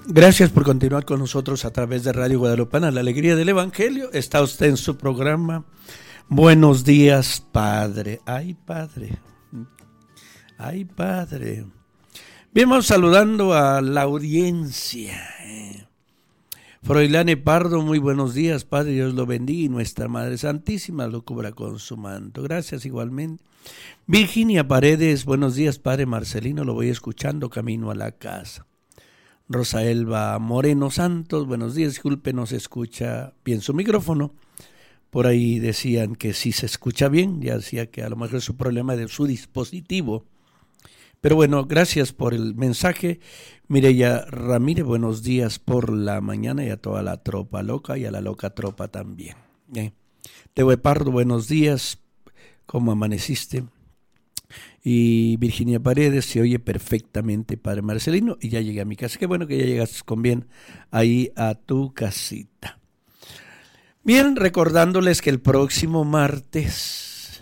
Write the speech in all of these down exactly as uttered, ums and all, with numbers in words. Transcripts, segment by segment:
Gracias por continuar con nosotros a través de Radio Guadalupana, la alegría del Evangelio. Está usted en su programa Buenos Días, Padre. Ay, Padre. Ay, Padre. Bien, vamos saludando a la audiencia. Froilane Pardo, muy buenos días, Padre, Dios lo bendiga y nuestra Madre Santísima lo cubra con su manto. Gracias igualmente. Virginia Paredes, buenos días, Padre Marcelino, lo voy escuchando camino a la casa. Rosa Elba Moreno Santos, buenos días, disculpe, no se escucha bien su micrófono. Por ahí decían que sí se escucha bien, ya decía que a lo mejor es un problema de su dispositivo. Pero bueno, gracias por el mensaje. Mireya Ramírez, buenos días por la mañana y a toda la tropa loca y a la loca tropa también. Eh. Tehue Pardo, buenos días, ¿cómo amaneciste? Y Virginia Paredes, se oye perfectamente, Padre Marcelino, y ya llegué a mi casa. Qué bueno que ya llegaste con bien ahí a tu casita. Bien, recordándoles que el próximo martes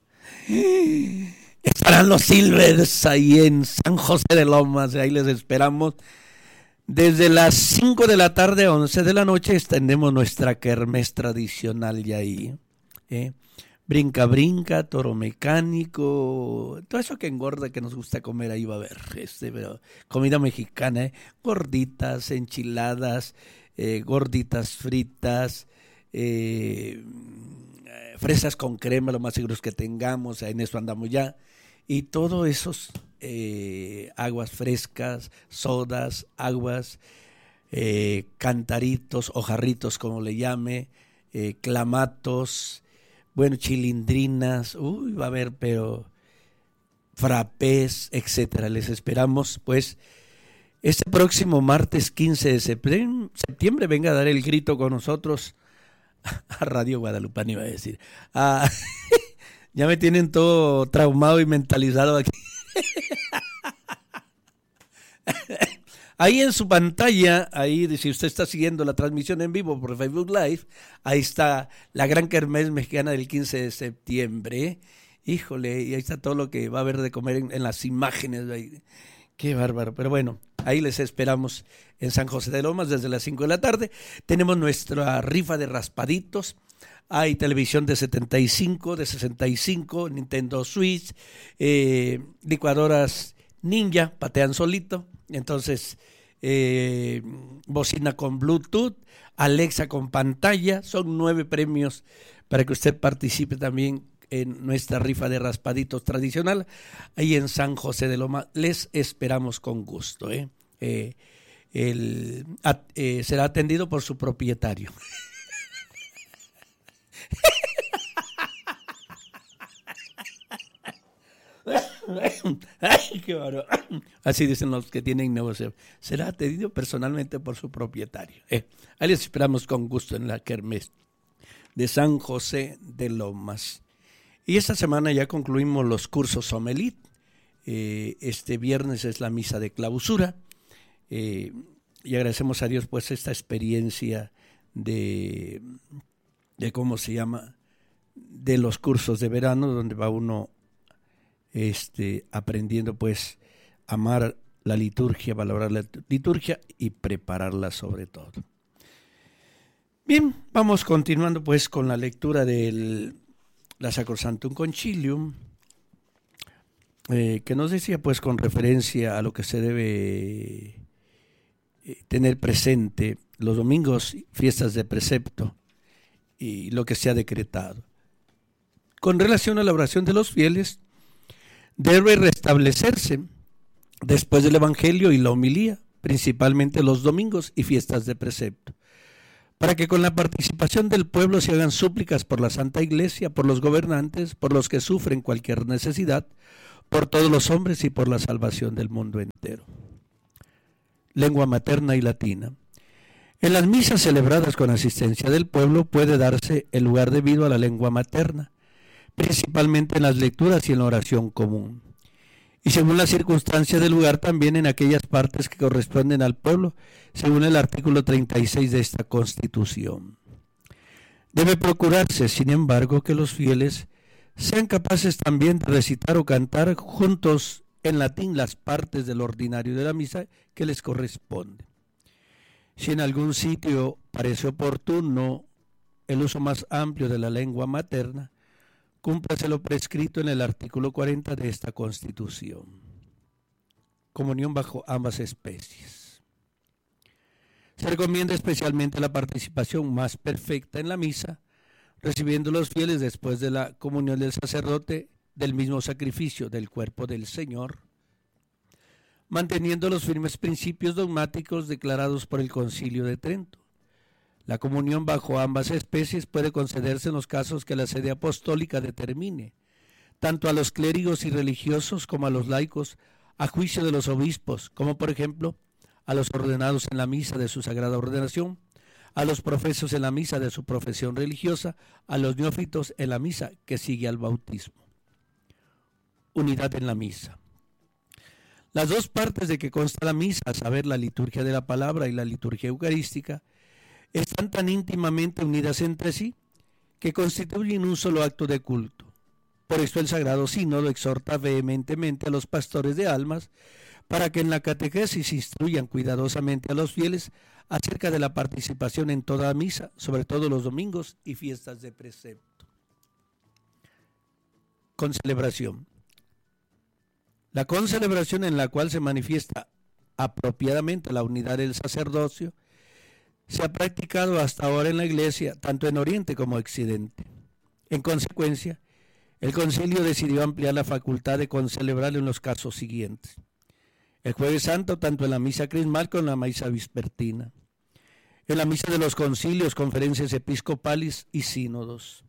estarán los Silvers ahí en San José de Lomas, ahí les esperamos. Desde las cinco de la tarde a once de la noche extendemos nuestra kermés tradicional ya ahí, ¿eh? Brinca, brinca, toro mecánico, todo eso que engorda, que nos gusta comer, ahí va a haber, este, pero comida mexicana, ¿eh? Gorditas, enchiladas, eh, gorditas fritas, eh, fresas con crema, lo más seguro es que tengamos, en eso andamos ya, y todos esos eh, aguas frescas, sodas, aguas, eh, cantaritos o jarritos, como le llame, eh, clamatos, bueno, chilindrinas, uy, va a haber, pero frappés, etcétera. Les esperamos, pues, este próximo martes quince de septiembre, venga a dar el grito con nosotros a Radio Guadalupana, iba a decir. Ah, ya me tienen todo traumado y mentalizado aquí. Ahí en su pantalla, ahí si usted está siguiendo la transmisión en vivo por Facebook Live, ahí está la gran kermés mexicana del quince de septiembre. Híjole, y ahí está todo lo que va a haber de comer en, en las imágenes. Ahí. Qué bárbaro. Pero bueno, ahí les esperamos en San José de Lomas desde las cinco de la tarde. Tenemos nuestra rifa de raspaditos. Hay televisión de setenta y cinco, de sesenta y cinco, Nintendo Switch, eh, licuadoras Ninja, patean solito. Entonces, eh, bocina con Bluetooth, Alexa con pantalla, son nueve premios para que usted participe también en nuestra rifa de raspaditos tradicional, ahí en San José de Loma. Les esperamos con gusto. ¿eh? Eh, el, at, eh, será atendido por su propietario. Ay, qué bárbaro. Así dicen los que tienen negocio. Será atendido personalmente por su propietario. Eh, ahí les esperamos con gusto en la kermés de San José de Lomas. Y esta semana ya concluimos los cursos Somelit. Eh, este viernes es la misa de clausura. Eh, y agradecemos a Dios pues esta experiencia de, de cómo se llama, de los cursos de verano, donde va uno Este, aprendiendo pues a amar la liturgia, valorar la liturgia y prepararla sobre todo. Bien, vamos continuando pues con la lectura de la Sacrosanctum Concilium, eh, que nos decía pues con referencia a lo que se debe eh, tener presente los domingos, fiestas de precepto y lo que se ha decretado. Con relación a la oración de los fieles, debe restablecerse después del Evangelio y la homilía, principalmente los domingos y fiestas de precepto, para que con la participación del pueblo se hagan súplicas por la Santa Iglesia, por los gobernantes, por los que sufren cualquier necesidad, por todos los hombres y por la salvación del mundo entero. Lengua materna y latina. En las misas celebradas con asistencia del pueblo puede darse el lugar debido a la lengua materna, principalmente en las lecturas y en la oración común. Y según la circunstancia del lugar, también en aquellas partes que corresponden al pueblo, según el artículo treinta y seis de esta Constitución. Debe procurarse, sin embargo, que los fieles sean capaces también de recitar o cantar juntos en latín las partes del ordinario de la misa que les corresponde. Si en algún sitio parece oportuno el uso más amplio de la lengua materna, cúmplase lo prescrito en el artículo cuarenta de esta Constitución. Comunión bajo ambas especies. Se recomienda especialmente la participación más perfecta en la misa, recibiendo los fieles después de la comunión del sacerdote del mismo sacrificio del cuerpo del Señor, manteniendo los firmes principios dogmáticos declarados por el Concilio de Trento. La comunión bajo ambas especies puede concederse en los casos que la sede apostólica determine, tanto a los clérigos y religiosos como a los laicos, a juicio de los obispos, como por ejemplo a los ordenados en la misa de su sagrada ordenación, a los profesos en la misa de su profesión religiosa, a los neófitos en la misa que sigue al bautismo. Unidad en la misa. Las dos partes de que consta la misa, a saber, la liturgia de la palabra y la liturgia eucarística, están tan íntimamente unidas entre sí que constituyen un solo acto de culto. Por esto el Sagrado Sínodo exhorta vehementemente a los pastores de almas para que en la catequesis instruyan cuidadosamente a los fieles acerca de la participación en toda misa, sobre todo los domingos y fiestas de precepto. Concelebración. La concelebración, en la cual se manifiesta apropiadamente la unidad del sacerdocio, se ha practicado hasta ahora en la Iglesia, tanto en Oriente como Occidente. En consecuencia, el concilio decidió ampliar la facultad de concelebrar en los casos siguientes: el Jueves Santo, tanto en la misa crismal como en la misa vespertina; en la misa de los concilios, conferencias episcopales y sínodos;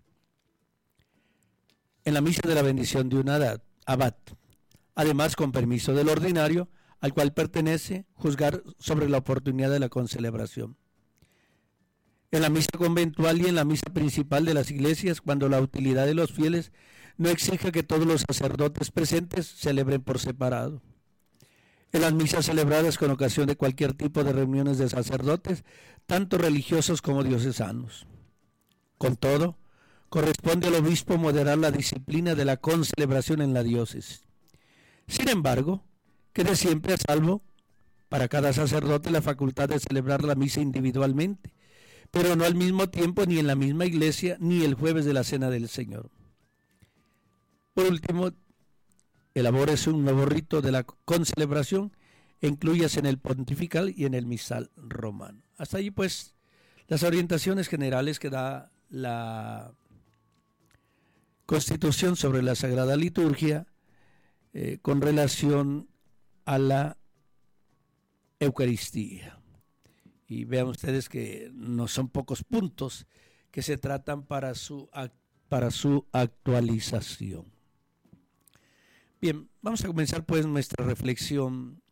en la misa de la bendición de un abad; además, con permiso del ordinario, al cual pertenece juzgar sobre la oportunidad de la concelebración; en la misa conventual y en la misa principal de las iglesias, cuando la utilidad de los fieles no exige que todos los sacerdotes presentes celebren por separado; en las misas celebradas con ocasión de cualquier tipo de reuniones de sacerdotes, tanto religiosos como diocesanos. Con todo, corresponde al obispo moderar la disciplina de la concelebración en la diócesis. Sin embargo, quede siempre a salvo para cada sacerdote la facultad de celebrar la misa individualmente, pero no al mismo tiempo ni en la misma iglesia ni el jueves de la Cena del Señor. Por último, elabórese un nuevo rito de la concelebración e inclúyase en el pontifical y en el misal romano. Hasta allí, pues, las orientaciones generales que da la Constitución sobre la Sagrada Liturgia eh, con relación a la Eucaristía. Y vean ustedes que no son pocos puntos que se tratan para su, para su actualización. Bien, vamos a comenzar pues nuestra reflexión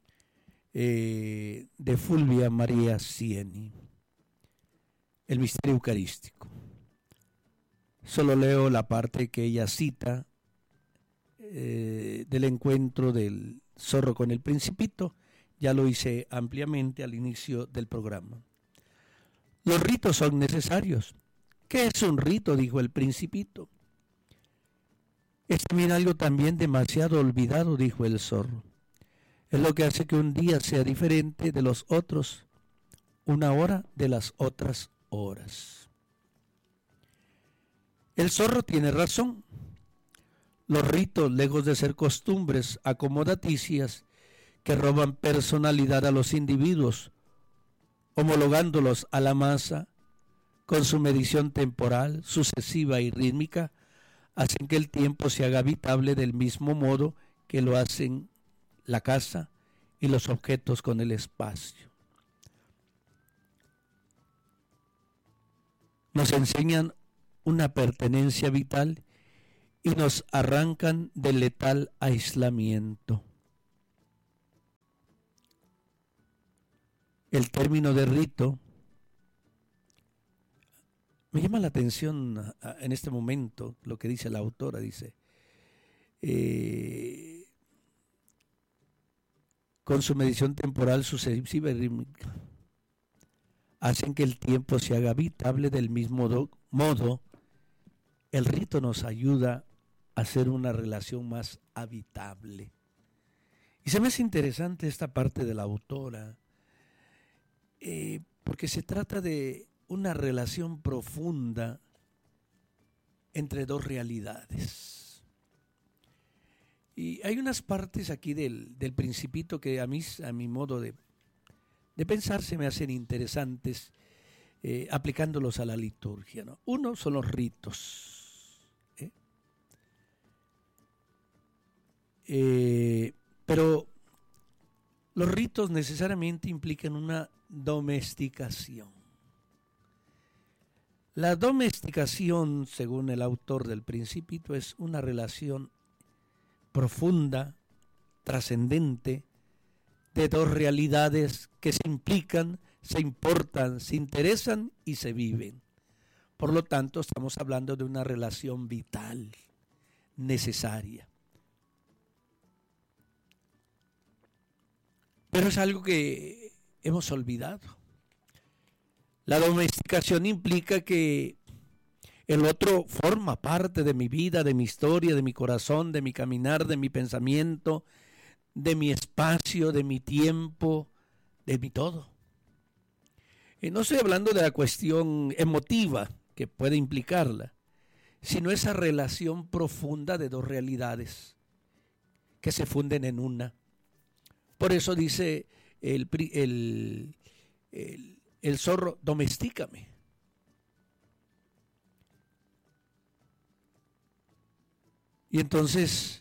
eh, de Fulvia María Sieni, el misterio eucarístico. Solo leo la parte que ella cita eh, del encuentro del zorro con el principito. Ya lo hice ampliamente al inicio del programa. Los ritos son necesarios. ¿Qué es un rito?, dijo el principito. Es también algo también demasiado olvidado, dijo el zorro. Es lo que hace que un día sea diferente de los otros, una hora de las otras horas. El zorro tiene razón. Los ritos, lejos de ser costumbres acomodaticias que roban personalidad a los individuos, homologándolos a la masa con su medición temporal, sucesiva y rítmica, hacen que el tiempo se haga habitable del mismo modo que lo hacen la casa y los objetos con el espacio. Nos enseñan una pertenencia vital y nos arrancan del letal aislamiento. El término de rito me llama la atención en este momento lo que dice la autora. Dice, eh, con su medición temporal sucesiva y rítmica, hacen que el tiempo se haga habitable del mismo do, modo. El rito nos ayuda a hacer una relación más habitable. Y se me hace interesante esta parte de la autora. eh, porque se trata de una relación profunda entre dos realidades. Y hay unas partes aquí del, del Principito que a mí, a mi modo de, de pensar, se me hacen interesantes, eh, aplicándolos a la liturgia, ¿no? Uno son los ritos. ¿eh? Eh, pero los ritos necesariamente implican una domesticación. La domesticación, según el autor del Principito, es una relación profunda, trascendente, de dos realidades que se implican, se importan, se interesan y se viven. Por lo tanto, estamos hablando de una relación vital, necesaria. Pero es algo que hemos olvidado. La domesticación implica que el otro forma parte de mi vida, de mi historia, de mi corazón, de mi caminar, de mi pensamiento, de mi espacio, de mi tiempo, de mi todo. Y no estoy hablando de la cuestión emotiva que puede implicarla, sino esa relación profunda de dos realidades que se funden en una. Por eso dice el, el, el, el zorro, domestícame. Y entonces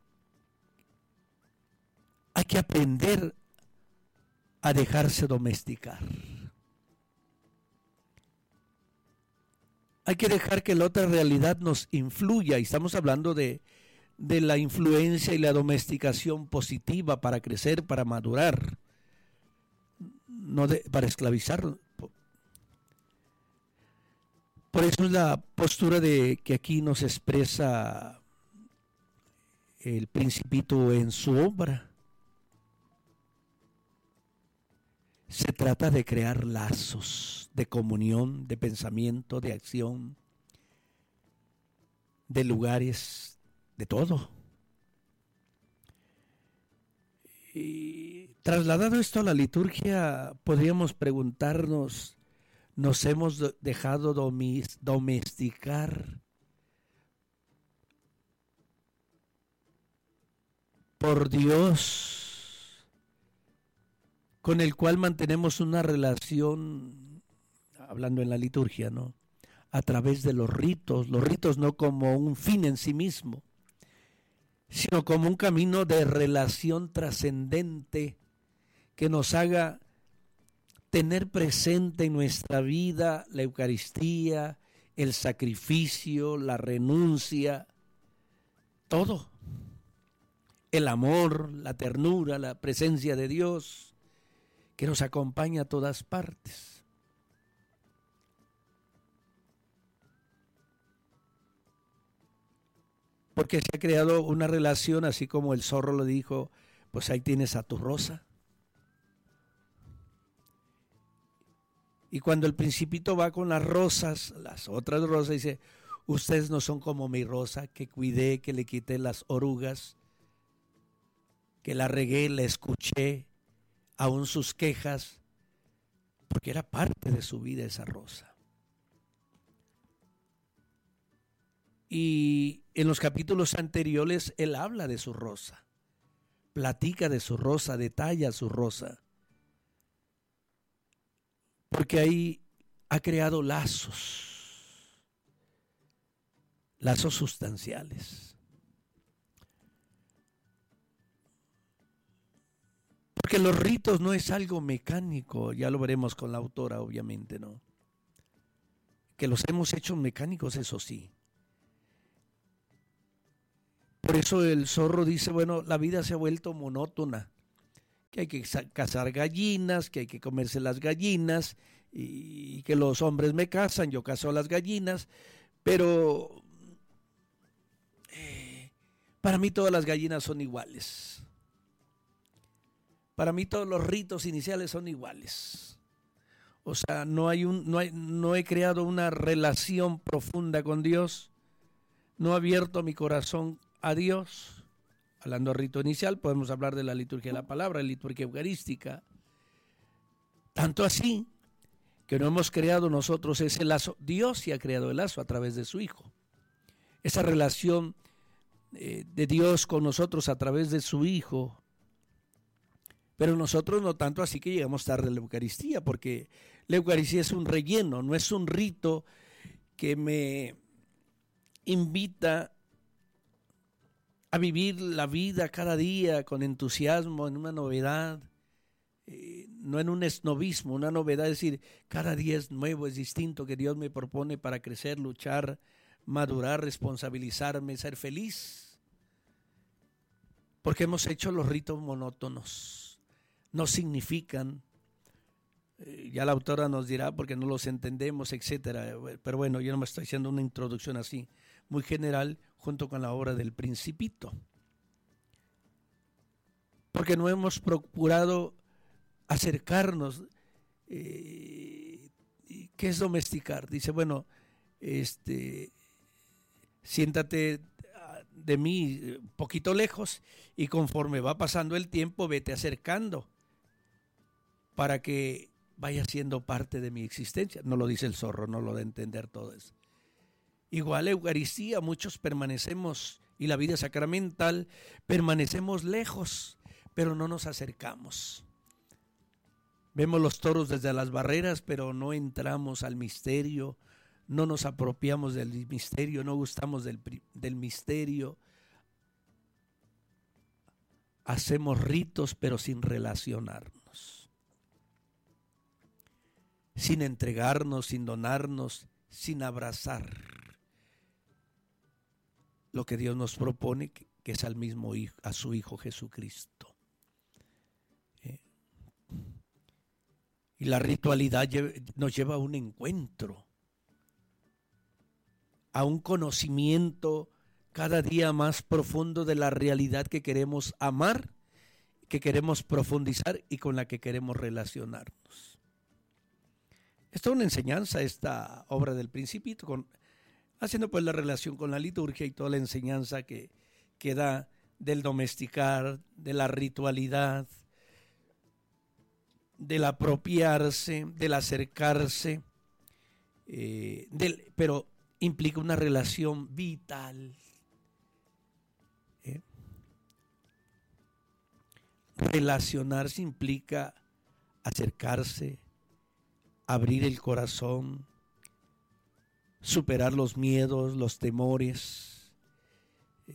hay que aprender a dejarse domesticar. Hay que dejar que la otra realidad nos influya. Y estamos hablando de, de la influencia y la domesticación positiva para crecer, para madurar, no de, para esclavizar. Por eso es la postura de que aquí nos expresa el Principito en su obra. Se trata de crear lazos de comunión, de pensamiento, de acción, de lugares, de todo. Y trasladado esto a la liturgia, podríamos preguntarnos, ¿nos hemos dejado domesticar por Dios, con el cual mantenemos una relación, hablando en la liturgia, ¿no? A través de los ritos, los ritos no como un fin en sí mismo, sino como un camino de relación trascendente que nos haga tener presente en nuestra vida la Eucaristía, el sacrificio, la renuncia, todo. El amor, la ternura, la presencia de Dios, que nos acompaña a todas partes. Porque se ha creado una relación, así como el zorro lo dijo, pues ahí tienes a tu rosa. Y cuando el Principito va con las rosas, las otras rosas, dice, ustedes no son como mi rosa, que cuidé, que le quité las orugas, que la regué, la escuché, aún sus quejas, porque era parte de su vida esa rosa. Y en los capítulos anteriores él habla de su rosa, platica de su rosa, detalla su rosa, porque ahí ha creado lazos, lazos sustanciales. Porque los ritos no es algo mecánico, ya lo veremos con la autora, obviamente, ¿no? Que los hemos hecho mecánicos, eso sí. Por eso el zorro dice, bueno, la vida se ha vuelto monótona, que hay que cazar gallinas, que hay que comerse las gallinas, y que los hombres me cazan, yo cazo a las gallinas, pero eh, para mí todas las gallinas son iguales. Para mí todos los ritos iniciales son iguales. O sea, no hay un, no hay, no he creado una relación profunda con Dios, no he abierto mi corazón a Dios. Hablando de rito inicial, podemos hablar de la liturgia de la palabra, la liturgia eucarística. Tanto así que no hemos creado nosotros ese lazo. Dios sí ha creado el lazo a través de su Hijo. Esa relación eh, de Dios con nosotros a través de su Hijo. Pero nosotros no tanto así que llegamos tarde a la Eucaristía, porque la Eucaristía es un relleno, no es un rito que me invita a vivir la vida cada día con entusiasmo, en una novedad. Eh, no en un esnovismo, una novedad, es decir, cada día es nuevo, es distinto que Dios me propone para crecer, luchar, madurar, responsabilizarme, ser feliz. Porque hemos hecho los ritos monótonos, no significan, eh, ya la autora nos dirá porque no los entendemos, etcétera. Pero bueno, yo no me estoy haciendo una introducción así, muy general, junto con la obra del Principito. Porque no hemos procurado acercarnos. Eh, ¿Qué es domesticar? Dice, bueno, este, siéntate de mí un poquito lejos y conforme va pasando el tiempo vete acercando para que vaya siendo parte de mi existencia. No lo dice el zorro, no lo da a entender todo eso. Igual Eucaristía, muchos permanecemos, y la vida sacramental, permanecemos lejos, pero no nos acercamos. Vemos los toros desde las barreras, pero no entramos al misterio, no nos apropiamos del misterio, no gustamos del, del misterio. Hacemos ritos, pero sin relacionarnos, sin entregarnos, sin donarnos, sin abrazar lo que Dios nos propone, que es al mismo hijo, a su Hijo Jesucristo. ¿Eh? Y la ritualidad nos lleva a un encuentro, a un conocimiento cada día más profundo de la realidad que queremos amar, que queremos profundizar y con la que queremos relacionarnos. Esta es una enseñanza, esta obra del Principito, con, haciendo pues la relación con la liturgia y toda la enseñanza que, que da del domesticar, de la ritualidad, del apropiarse, del acercarse, eh, del, pero implica una relación vital. ¿Eh? Relacionarse implica acercarse, abrir el corazón, superar los miedos, los temores. Eh,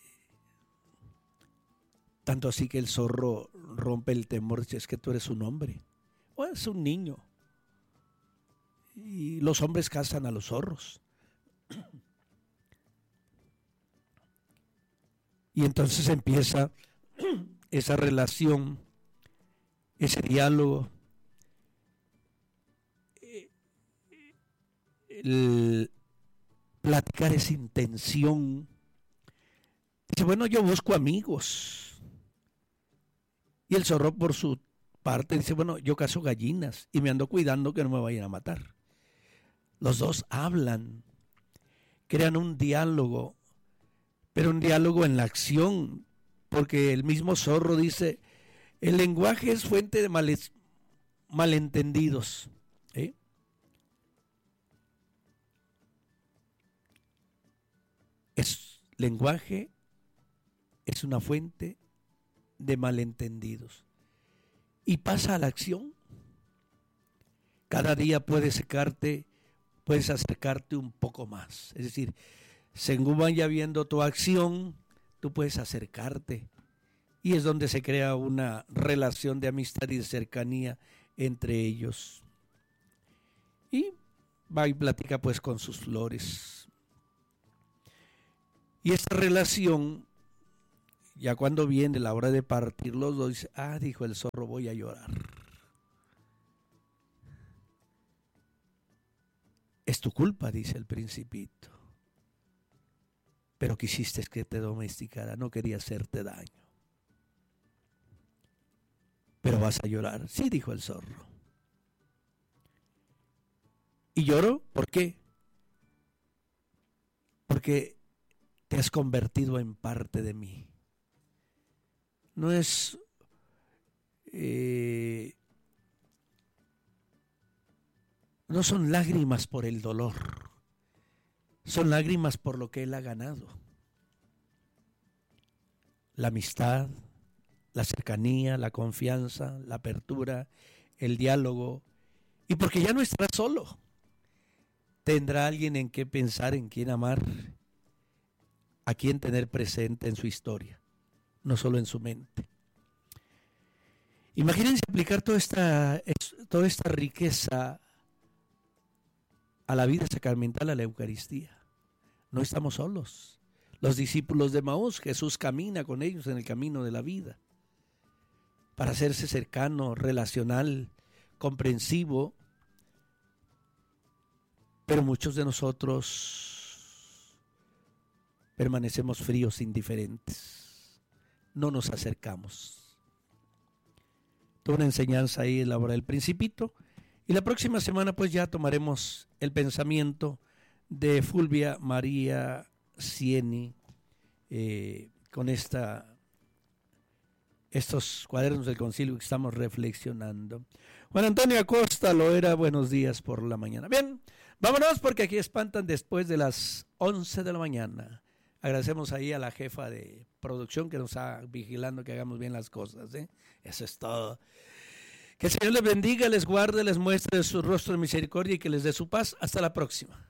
tanto así que el zorro rompe el temor, dice, es que tú eres un hombre o eres un niño. Y los hombres cazan a los zorros. Y entonces empieza esa relación, ese diálogo, el platicar esa intención. Dice, bueno, yo busco amigos. Y el zorro por su parte dice, bueno, yo cazo gallinas y me ando cuidando que no me vayan a matar. Los dos hablan, crean un diálogo, pero un diálogo en la acción, porque el mismo zorro dice, el lenguaje es fuente de males, malentendidos. ¿Eh? Es lenguaje, es una fuente de malentendidos. Y pasa a la acción. Cada día puedes secarte, puedes acercarte un poco más. Es decir, según vaya viendo tu acción, tú puedes acercarte. Y es donde se crea una relación de amistad y de cercanía entre ellos. Y va y platica pues con sus flores. Y esta relación, ya cuando viene la hora de partir los dos, dice, ah, dijo el zorro, voy a llorar. Es tu culpa, dice el Principito. Pero quisiste que te domesticara, no quería hacerte daño. Pero vas a llorar. Sí, dijo el zorro. ¿Y lloro? ¿Por qué? Porque te has convertido en parte de mí. No es eh, no son lágrimas por el dolor, son lágrimas por lo que él ha ganado. La amistad, la cercanía, la confianza, la apertura, el diálogo, y porque ya no estará solo. Tendrá alguien en qué pensar, en quién amar, a quién tener presente en su historia, no solo en su mente. Imagínense aplicar toda esta, toda esta riqueza a la vida sacramental, a la Eucaristía. No estamos solos. Los discípulos de Maús, Jesús camina con ellos en el camino de la vida para hacerse cercano, relacional, comprensivo. Pero muchos de nosotros permanecemos fríos, indiferentes. No nos acercamos. Toda una enseñanza ahí en la hora del Principito. Y la próxima semana pues ya tomaremos el pensamiento de Fulvia María Sieni eh, con esta, estos cuadernos del concilio que estamos reflexionando. Juan Antonio Acosta lo era, buenos días por la mañana. Bien, vámonos porque aquí espantan después de las once de la mañana. Agradecemos ahí a la jefa de producción que nos está vigilando que hagamos bien las cosas, ¿eh? Eso es todo. Que el Señor les bendiga, les guarde, les muestre su rostro de misericordia y que les dé su paz. Hasta la próxima.